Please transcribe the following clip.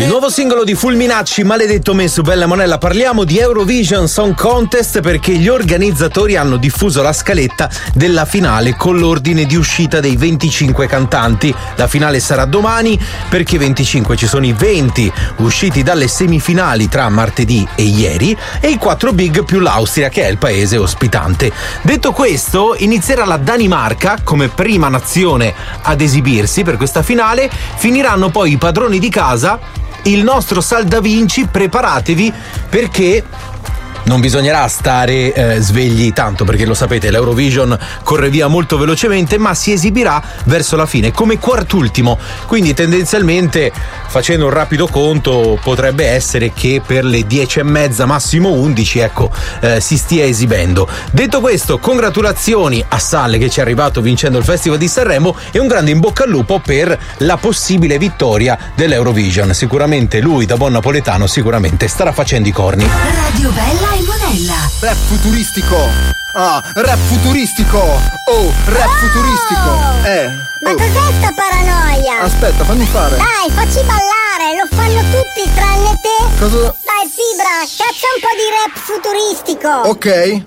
Il nuovo singolo di Fulminacci, Maledetto me, su Bella Monella. Parliamo di Eurovision Song Contest perché gli organizzatori hanno diffuso la scaletta della finale con l'ordine di uscita dei 25 cantanti. La finale sarà domani perché 25 ci sono i 20 usciti dalle semifinali tra martedì e ieri e i 4 big più l'Austria, che è il paese ospitante. Detto questo, inizierà la Danimarca come prima nazione ad esibirsi per questa finale, finiranno poi i padroni di casa, il nostro Sal Da Vinci. Preparatevi perché non bisognerà stare svegli tanto, perché lo sapete, l'Eurovision corre via molto velocemente, ma si esibirà verso la fine come quartultimo, quindi tendenzialmente, facendo un rapido conto, potrebbe essere che per le 10:30 massimo 11 si stia esibendo. Detto questo, congratulazioni a Sal che ci è arrivato vincendo il Festival di Sanremo e un grande in bocca al lupo per la possibile vittoria dell'Eurovision. Sicuramente lui, da buon napoletano, sicuramente starà facendo i corni. Radio Bella e Monella. Rap futuristico. Rap futuristico. Rap futuristico. Ma cos'è sta paranoia? Aspetta, fammi fare. Dai, facci ballare, lo fanno tutti tranne te. Cosa? Dai, Fibra, caccia un po' di rap futuristico. Ok.